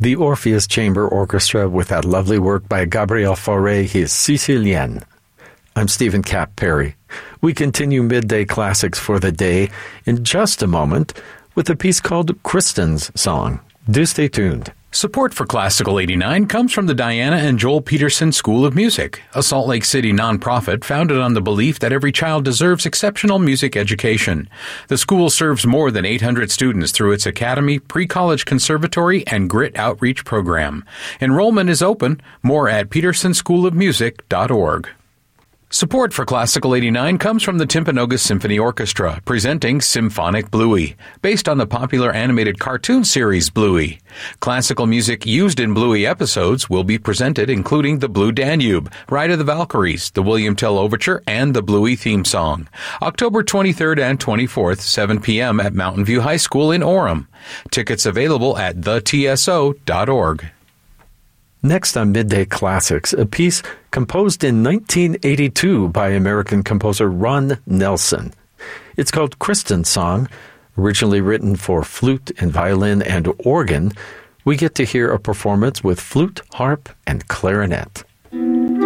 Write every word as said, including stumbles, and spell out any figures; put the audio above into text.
The Orpheus Chamber Orchestra with that lovely work by Gabriel Fauré, his Sicilienne. I'm Stephen Cap Perry. We continue Midday Classics for the day in just a moment with a piece called Kristen's Song. Do stay tuned. Support for Classical eighty-nine comes from the Diana and Joel Peterson School of Music, a Salt Lake City nonprofit founded on the belief that every child deserves exceptional music education. The school serves more than eight hundred students through its academy, pre-college conservatory, and Grit outreach program. Enrollment is open. More at peterson school of music dot org. Support for Classical eighty-nine comes from the Timpanogos Symphony Orchestra, presenting Symphonic Bluey, based on the popular animated cartoon series Bluey. Classical music used in Bluey episodes will be presented, including the Blue Danube, Ride of the Valkyries, the William Tell Overture, and the Bluey theme song. October twenty-third and twenty-fourth, seven p.m. at Mountain View High School in Orem. Tickets available at the t s o dot org. Next on Midday Classics, a piece composed in nineteen eighty-two by American composer Ron Nelson. It's called Kristen's Song. Originally written for flute and violin and organ, we get to hear a performance with flute, harp, and clarinet.